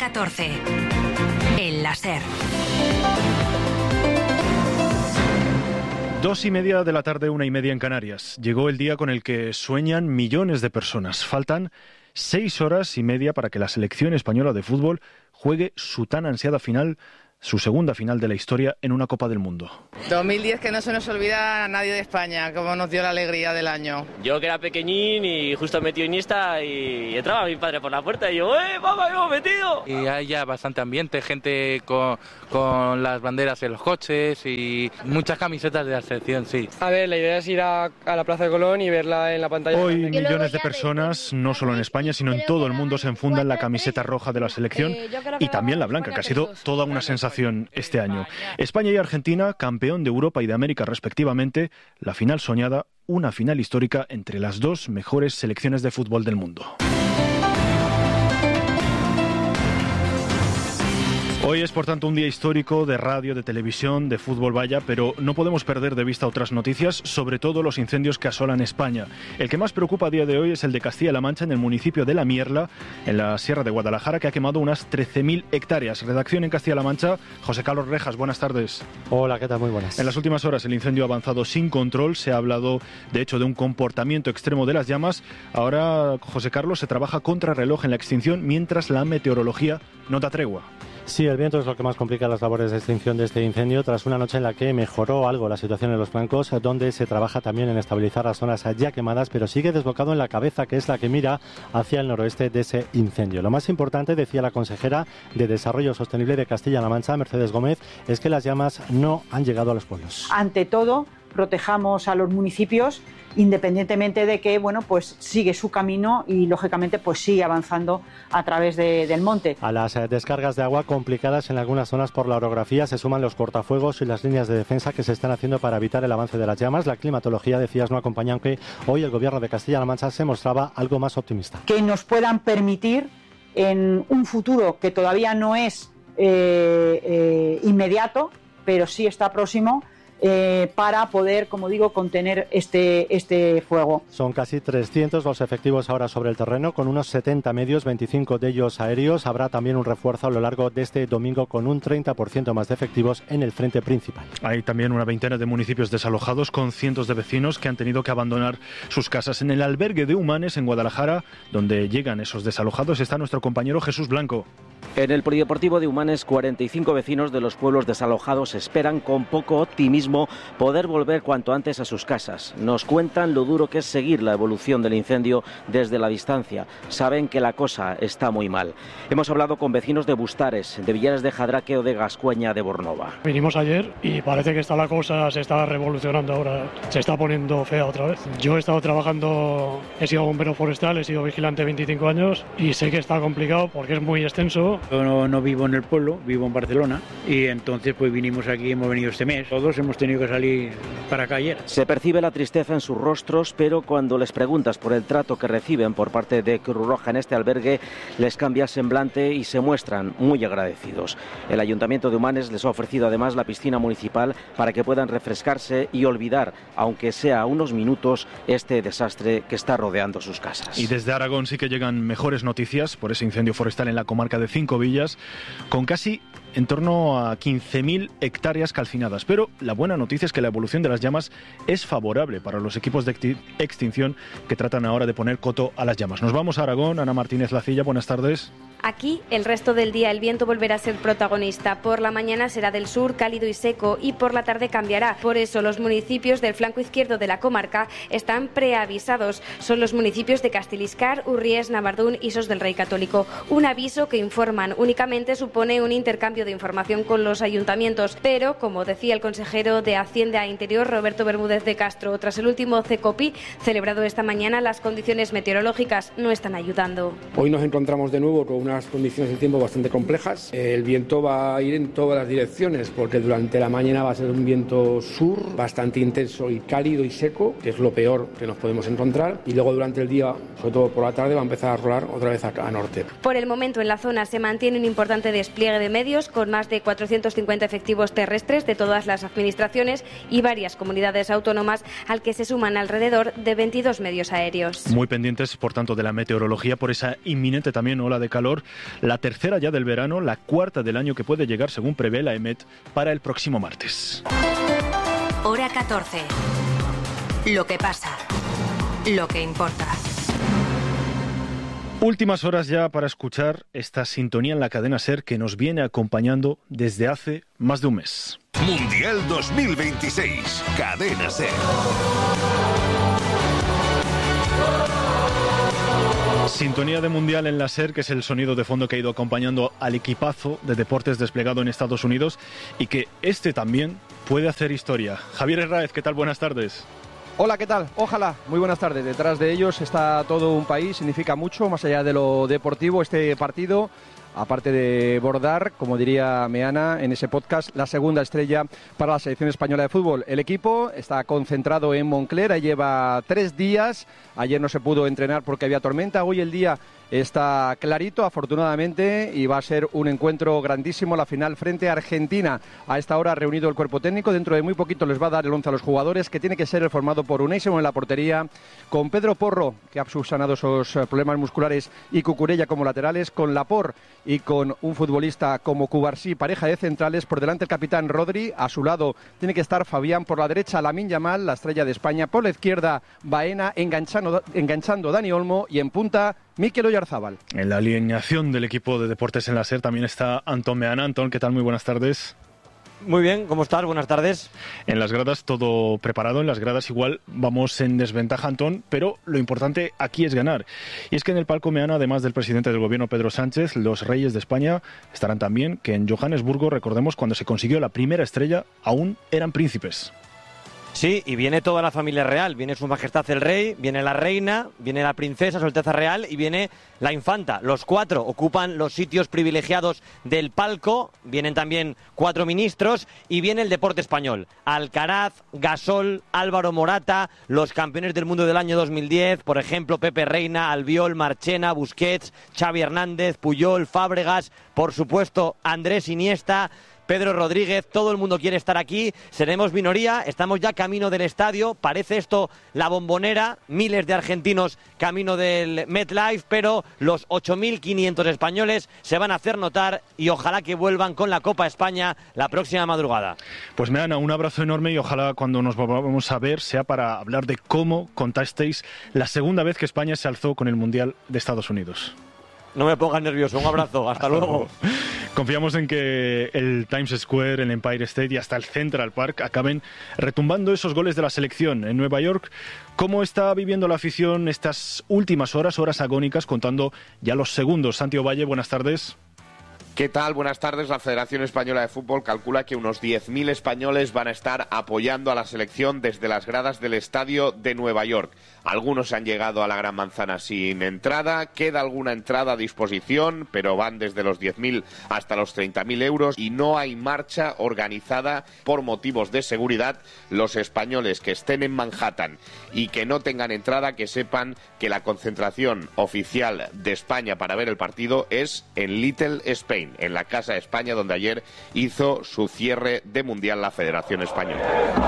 14. El láser. 2:30 de la tarde, 1:30 en Canarias. Llegó el día con el que sueñan millones de personas. Faltan 6 horas y media para que la selección española de fútbol juegue su tan ansiada final, su segunda final de la historia en una Copa del Mundo. 2010, que no se nos olvida a nadie de España, como nos dio la alegría del año. Yo que era pequeñín y justo metió Iniesta y entraba mi padre por la puerta y yo, ¡papá, hemos metido! Y hay ya bastante ambiente, gente con las banderas en los coches y muchas camisetas de la selección, sí. A ver, la idea es ir a la Plaza de Colón y verla en la pantalla. Hoy millones de personas, no solo en España, sino en todo el mundo, se enfundan la camiseta roja de la selección y también la blanca, que ha sido toda una sensación este año. España y Argentina, campeón de Europa y de América respectivamente, la final soñada, una final histórica entre las dos mejores selecciones de fútbol del mundo. Hoy es, por tanto, un día histórico de radio, de televisión, de fútbol, vaya, pero no podemos perder de vista otras noticias, sobre todo los incendios que asolan España. El que más preocupa a día de hoy es el de Castilla-La Mancha, en el municipio de La Mierla, en la Sierra de Guadalajara, que ha quemado unas 13.000 hectáreas. Redacción en Castilla-La Mancha, José Carlos Rejas, buenas tardes. Hola, ¿qué tal? Muy buenas. En las últimas horas el incendio ha avanzado sin control, se ha hablado, de hecho, de un comportamiento extremo de las llamas. Ahora, José Carlos, se trabaja contrarreloj en la extinción, mientras la meteorología no da tregua. Sí, el viento es lo que más complica las labores de extinción de este incendio, tras una noche en la que mejoró algo la situación en los flancos, donde se trabaja también en estabilizar las zonas ya quemadas, pero sigue desbocado en la cabeza, que es la que mira hacia el noroeste de ese incendio. Lo más importante, decía la consejera de Desarrollo Sostenible de Castilla-La Mancha, Mercedes Gómez, es que las llamas no han llegado a los pueblos. Ante todo, protejamos a los municipios, independientemente de que, bueno, pues sigue su camino y, lógicamente, pues sigue avanzando a través del monte. A las descargas de agua complicadas en algunas zonas por la orografía se suman los cortafuegos y las líneas de defensa que se están haciendo para evitar el avance de las llamas. La climatología, decías, no acompaña, aunque hoy el gobierno de Castilla-La Mancha se mostraba algo más optimista. Que nos puedan permitir, en un futuro que todavía no es inmediato, pero sí está próximo, para poder, como digo, contener este fuego. Son casi 300 los efectivos ahora sobre el terreno, con unos 70 medios, 25 de ellos aéreos. Habrá también un refuerzo a lo largo de este domingo con un 30% más de efectivos en el frente principal. Hay también una veintena de municipios desalojados, con cientos de vecinos que han tenido que abandonar sus casas. En el albergue de Humanes, en Guadalajara, donde llegan esos desalojados, está nuestro compañero Jesús Blanco. En el polideportivo de Humanes, 45 vecinos de los pueblos desalojados esperan con poco optimismo poder volver cuanto antes a sus casas. Nos cuentan lo duro que es seguir la evolución del incendio desde la distancia. Saben que la cosa está muy mal. Hemos hablado con vecinos de Bustares, de Villares de Jadraque o de Gascueña de Bornova. Vinimos ayer y parece que la cosa se está revolucionando ahora, se está poniendo fea otra vez. Yo he estado trabajando, he sido bombero forestal, he sido vigilante 25 años y sé que está complicado porque es muy extenso. Yo no vivo en el pueblo, vivo en Barcelona y entonces pues vinimos aquí, hemos venido este mes. Todos hemos tenido que salir para acá ayer. Se percibe la tristeza en sus rostros, pero cuando les preguntas por el trato que reciben por parte de Cruz Roja en este albergue, les cambia el semblante y se muestran muy agradecidos. El Ayuntamiento de Humanes les ha ofrecido además la piscina municipal para que puedan refrescarse y olvidar, aunque sea unos minutos, este desastre que está rodeando sus casas. Y desde Aragón sí que llegan mejores noticias por ese incendio forestal en la comarca de Cinco Villas, con casi en torno a 15.000 hectáreas calcinadas. Pero la buena noticia es que la evolución de las llamas es favorable para los equipos de extinción que tratan ahora de poner coto a las llamas. Nos vamos a Aragón. Ana Martínez Lacilla, buenas tardes. Aquí, el resto del día, el viento volverá a ser protagonista. Por la mañana será del sur, cálido y seco, y por la tarde cambiará. Por eso, los municipios del flanco izquierdo de la comarca están preavisados. Son los municipios de Castiliscar, Urries, Navardún y Sos del Rey Católico. Un aviso que informan. Únicamente supone un intercambio de información con los ayuntamientos. Pero, como decía el consejero de Hacienda e Interior, Roberto Bermúdez de Castro, tras el último CECOPI celebrado esta mañana, las condiciones meteorológicas no están ayudando. Hoy nos encontramos de nuevo con unas condiciones de tiempo bastante complejas. El viento va a ir en todas las direcciones porque durante la mañana va a ser un viento sur bastante intenso y cálido y seco, que es lo peor que nos podemos encontrar, y luego durante el día, sobre todo por la tarde, va a empezar a rolar otra vez a norte. Por el momento en la zona se mantiene un importante despliegue de medios con más de 450 efectivos terrestres de todas las administraciones y varias comunidades autónomas, al que se suman alrededor de 22 medios aéreos. Muy pendientes, por tanto, de la meteorología por esa inminente también ola de calor Sur, la tercera ya del verano, la cuarta del año que puede llegar, según prevé la EMET, para el próximo martes. Hora 14. Lo que pasa. Lo que importa. Últimas horas ya para escuchar esta sintonía en la cadena SER que nos viene acompañando desde hace más de un mes. Mundial 2026, cadena SER. Sintonía de Mundial en la SER, que es el sonido de fondo que ha ido acompañando al equipazo de deportes desplegado en Estados Unidos y que este también puede hacer historia. Javier Herráez, ¿qué tal? Buenas tardes. Hola, ¿qué tal? Ojalá, muy buenas tardes. Detrás de ellos está todo un país, significa mucho, más allá de lo deportivo, este partido, aparte de bordar, como diría Meana en ese podcast, la segunda estrella para la selección española de fútbol. El equipo está concentrado en Moncler, lleva 3 días, ayer no se pudo entrenar porque había tormenta, hoy el día está clarito, afortunadamente, y va a ser un encuentro grandísimo, la final frente a Argentina. A esta hora ha reunido el cuerpo técnico, dentro de muy poquito les va a dar el 11 a los jugadores, que tiene que ser el formado por Unésimo en la portería, con Pedro Porro, que ha subsanado esos problemas musculares, y Cucurella como laterales, con Laporte y con un futbolista como Cubarsí, pareja de centrales, por delante el capitán Rodri, a su lado tiene que estar Fabián, por la derecha Lamine Yamal, la estrella de España, por la izquierda Baena, enganchando Dani Olmo, y en punta Mikel Oyarzábal. En la alineación del equipo de Deportes en la SER también está Antón Meana. Antón, ¿qué tal? Muy buenas tardes. Muy bien, ¿cómo estás? Buenas tardes. En las gradas todo preparado, en las gradas igual vamos en desventaja, Antón, pero lo importante aquí es ganar. Y es que en el palco Meana, además del presidente del gobierno Pedro Sánchez, los reyes de España estarán también, que en Johannesburgo, recordemos, cuando se consiguió la primera estrella, aún eran príncipes. Sí, y viene toda la familia real, viene Su Majestad el Rey, viene la Reina, viene la Princesa, Su Alteza Real y viene la Infanta. Los 4 ocupan los sitios privilegiados del palco, vienen también 4 ministros y viene el deporte español. Alcaraz, Gasol, Álvaro Morata, los campeones del mundo del año 2010, por ejemplo Pepe Reina, Albiol, Marchena, Busquets, Xavi Hernández, Puyol, Fábregas, por supuesto Andrés Iniesta, Pedro Rodríguez, todo el mundo quiere estar aquí, seremos minoría, estamos ya camino del estadio, parece esto la Bombonera, miles de argentinos camino del MetLife, pero los 8.500 españoles se van a hacer notar y ojalá que vuelvan con la Copa España la próxima madrugada. Pues Meana, un abrazo enorme y ojalá cuando nos volvamos a ver sea para hablar de cómo contasteis la segunda vez que España se alzó con el Mundial de Estados Unidos. No me pongas nervioso, un abrazo, hasta luego. Confiamos en que el Times Square, el Empire State y hasta el Central Park acaben retumbando esos goles de la selección en Nueva York. ¿Cómo está viviendo la afición estas últimas horas agónicas, contando ya los segundos? Santi Ovalle, buenas tardes. ¿Qué tal? Buenas tardes. La Federación Española de Fútbol calcula que unos 10.000 españoles van a estar apoyando a la selección desde las gradas del estadio de Nueva York. Algunos han llegado a la Gran Manzana sin entrada, queda alguna entrada a disposición, pero van desde los 10.000 hasta los 30.000 euros y no hay marcha organizada por motivos de seguridad. Los españoles que estén en Manhattan y que no tengan entrada, que sepan que la concentración oficial de España para ver el partido es en Little Spain, en la Casa de España, donde ayer hizo su cierre de Mundial la Federación Española.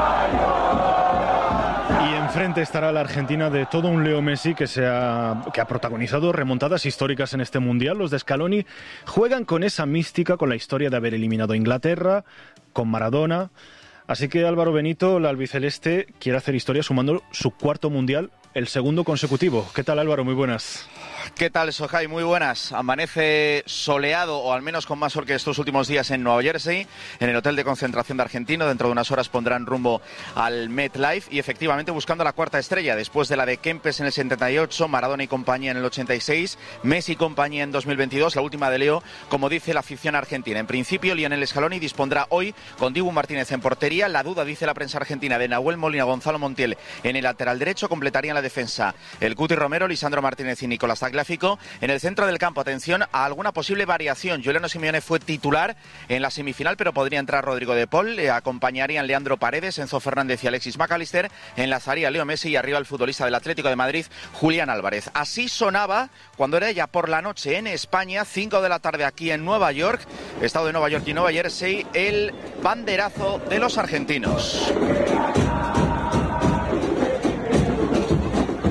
Y enfrente estará la Argentina de todo un Leo Messi que ha protagonizado remontadas históricas en este Mundial. Los de Scaloni juegan con esa mística, con la historia de haber eliminado a Inglaterra, con Maradona. Así que Álvaro Benito, la albiceleste, quiere hacer historia sumando su 4º Mundial, el 2º consecutivo. ¿Qué tal, Álvaro? Muy buenas. ¿Qué tal, Sojai? Muy buenas. Amanece soleado, o al menos con más sol que estos últimos días en Nueva Jersey, en el hotel de concentración de Argentino. Dentro de unas horas pondrán rumbo al MetLife y efectivamente buscando la 4ª estrella, después de la de Kempes en el 78, Maradona y compañía en el 86, Messi y compañía en 2022, la última de Leo, como dice la afición argentina. En principio, Lionel Scaloni dispondrá hoy con Dibu Martínez en portería. La duda, dice la prensa argentina, de Nahuel Molina, Gonzalo Montiel en el lateral derecho. Completarían la defensa el Cuti Romero, Lisandro Martínez y Nicolás Tagliafico. En el centro del campo, atención a alguna posible variación. Juliano Simeone fue titular en la semifinal, pero podría entrar Rodrigo de Paul. Le acompañarían Leandro Paredes, Enzo Fernández y Alexis McAllister. Enlazaría Leo Messi y arriba el futbolista del Atlético de Madrid, Julián Álvarez. Así sonaba cuando era ya por la noche en España, 5 de la tarde aquí en Nueva York, estado de Nueva York y Nueva Jersey, el banderazo de los argentinos.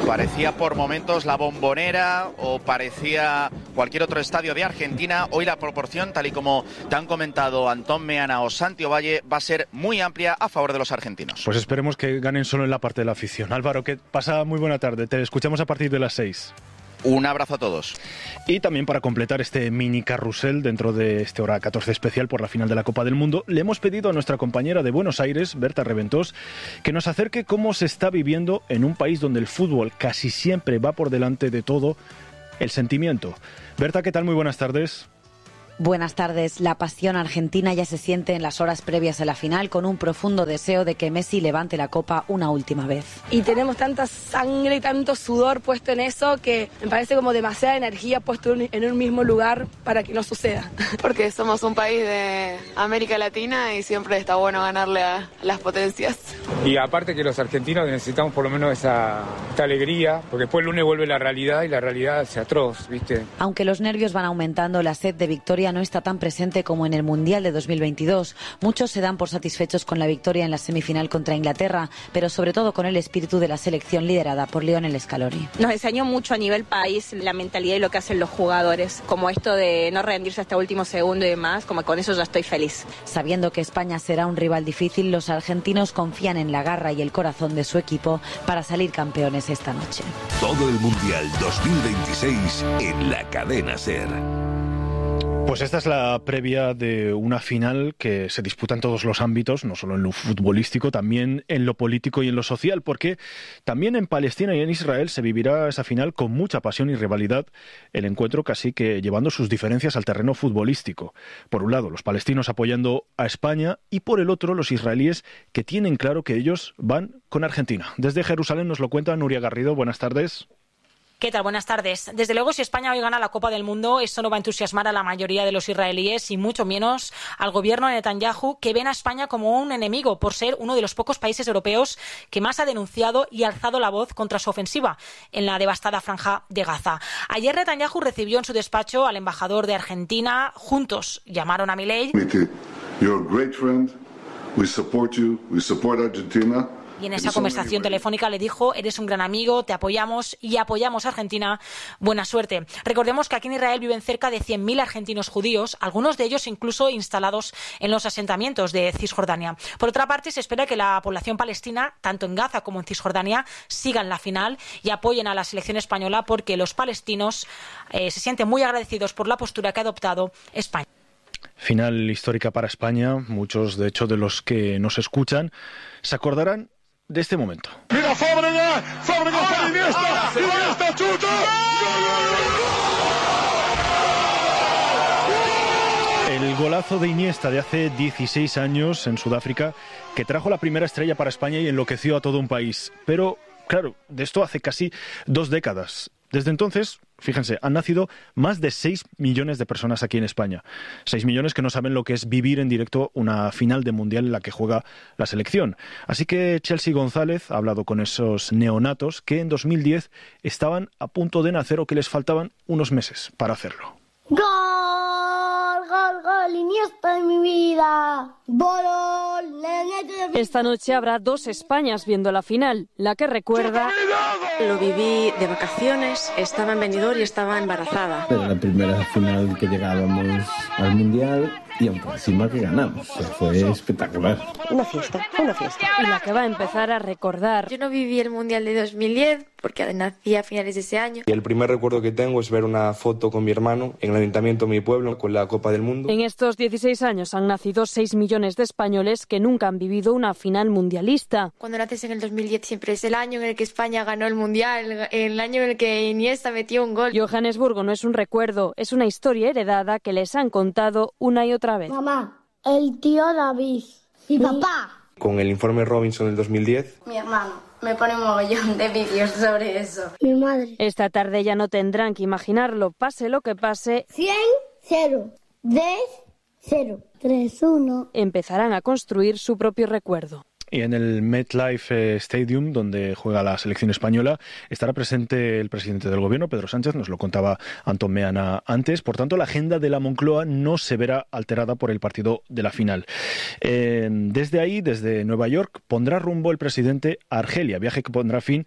Parecía por momentos la Bombonera o parecía cualquier otro estadio de Argentina. Hoy la proporción, tal y como te han comentado Antón Meana o Santi Ovalle, va a ser muy amplia a favor de los argentinos. Pues esperemos que ganen solo en la parte de la afición. Álvaro, que pasa muy buena tarde. Te escuchamos a partir de las 6. Un abrazo a todos. Y también para completar este mini carrusel dentro de este Hora 14 especial por la final de la Copa del Mundo, le hemos pedido a nuestra compañera de Buenos Aires, Berta Reventós, que nos acerque cómo se está viviendo en un país donde el fútbol casi siempre va por delante de todo, el sentimiento. Berta, ¿qué tal? Muy buenas tardes. Buenas tardes. La pasión argentina ya se siente en las horas previas a la final, con un profundo deseo de que Messi levante la copa una última vez. Y tenemos tanta sangre y tanto sudor puesto en eso que me parece como demasiada energía puesto en un mismo lugar para que no suceda. Porque somos un país de América Latina y siempre está bueno ganarle a las potencias. Y aparte que los argentinos necesitamos por lo menos esta alegría, porque después el lunes vuelve la realidad y la realidad es atroz, ¿viste? Aunque los nervios van aumentando, la sed de victoria no está tan presente como en el Mundial de 2022. Muchos se dan por satisfechos con la victoria en la semifinal contra Inglaterra, pero sobre todo con el espíritu de la selección liderada por Lionel Scaloni. Nos enseñó mucho a nivel país la mentalidad y lo que hacen los jugadores, como esto de no rendirse hasta el último segundo y demás, como con eso ya estoy feliz. Sabiendo que España será un rival difícil, los argentinos confían en la garra y el corazón de su equipo para salir campeones esta noche. Todo el Mundial 2026 en la cadena SER. Pues esta es la previa de una final que se disputa en todos los ámbitos, no solo en lo futbolístico, también en lo político y en lo social, porque también en Palestina y en Israel se vivirá esa final con mucha pasión y rivalidad, el encuentro casi que llevando sus diferencias al terreno futbolístico. Por un lado, los palestinos apoyando a España y por el otro, los israelíes que tienen claro que ellos van con Argentina. Desde Jerusalén nos lo cuenta Nuria Garrido. Buenas tardes. ¿Qué tal? Buenas tardes. Desde luego, si España hoy gana la Copa del Mundo, eso no va a entusiasmar a la mayoría de los israelíes y mucho menos al gobierno de Netanyahu, que ven a España como un enemigo por ser uno de los pocos países europeos que más ha denunciado y alzado la voz contra su ofensiva en la devastada franja de Gaza. Ayer Netanyahu recibió en su despacho al embajador de Argentina. Juntos llamaron a Milei. You're a great friend. We support you. We support Argentina. Y en esa conversación telefónica le dijo: eres un gran amigo, te apoyamos y apoyamos a Argentina. Buena suerte. Recordemos que aquí en Israel viven cerca de 100.000 argentinos judíos, algunos de ellos incluso instalados en los asentamientos de Cisjordania. Por otra parte, se espera que la población palestina, tanto en Gaza como en Cisjordania, sigan la final y apoyen a la selección española, porque los palestinos se sienten muy agradecidos por la postura que ha adoptado España. Final histórica para España. Muchos, de hecho, de los que nos escuchan se acordarán de este momento. ¡Mira, Fábregas! ¡Fábregas para Iniesta! ¡Iniesta chuta! El golazo de Iniesta de hace 16 años en Sudáfrica, que trajo la primera estrella para España y enloqueció a todo un país. Pero, claro, de esto hace casi 2 décadas. Desde entonces, fíjense, han nacido más de 6 millones de personas aquí en España. 6 millones que no saben lo que es vivir en directo una final de Mundial en la que juega la selección. Así que Chelsea González ha hablado con esos neonatos que en 2010 estaban a punto de nacer o que les faltaban unos meses para hacerlo. ¡Gol! ¡Gol! ¡Gol! ¡Iniesta en mi vida! ¡Bolol! Esta noche habrá 2 Españas viendo la final. La que recuerda... Lo viví de vacaciones, estaba en Benidorm y estaba embarazada. Era la primera final que llegábamos al Mundial y aunque encima que ganamos. Fue espectacular. Una fiesta. Y la que va a empezar a recordar. Yo no viví el Mundial de 2010 porque nací a finales de ese año. Y el primer recuerdo que tengo es ver una foto con mi hermano en el ayuntamiento de mi pueblo con la Copa del Mundo. En estos 16 años han nacido 6 millones de españoles que nunca han vivido una final mundialista. Cuando naces en el 2010 siempre es el año en el que España ganó el Mundial, el año en el que Iniesta metió un gol. Johannesburgo no es un recuerdo, es una historia heredada que les han contado una y otra vez. Mamá, el tío David. ¿Y papá? Con el informe Robinson del 2010. Mi hermano. Me pone un mogollón de vídeos sobre eso. Mi madre. Esta tarde ya no tendrán que imaginarlo, pase lo que pase. 100, 0, 10, 0, 3, 1. Empezarán a construir su propio recuerdo. Y en el MetLife Stadium, donde juega la selección española, estará presente el presidente del gobierno, Pedro Sánchez, nos lo contaba Antón Meana antes. Por tanto, la agenda de la Moncloa no se verá alterada por el partido de la final. Desde ahí, desde Nueva York, pondrá rumbo el presidente a Argelia, viaje que pondrá fin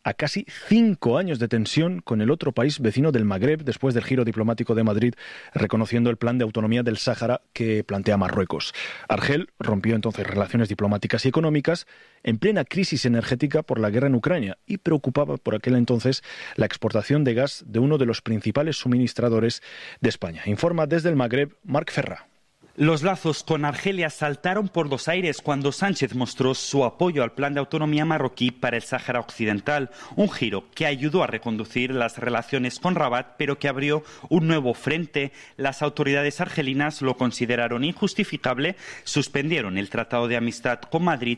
a casi 5 años de tensión con el otro país vecino del Magreb después del giro diplomático de Madrid reconociendo el plan de autonomía del Sáhara que plantea Marruecos. Argel rompió entonces relaciones diplomáticas y económicas en plena crisis energética por la guerra en Ucrania y preocupaba por aquel entonces la exportación de gas de uno de los principales suministradores de España. Informa desde el Magreb Marc Ferrà. Los lazos con Argelia saltaron por los aires cuando Sánchez mostró su apoyo al plan de autonomía marroquí para el Sáhara Occidental, un giro que ayudó a reconducir las relaciones con Rabat, pero que abrió un nuevo frente. Las autoridades argelinas lo consideraron injustificable, suspendieron el tratado de amistad con Madrid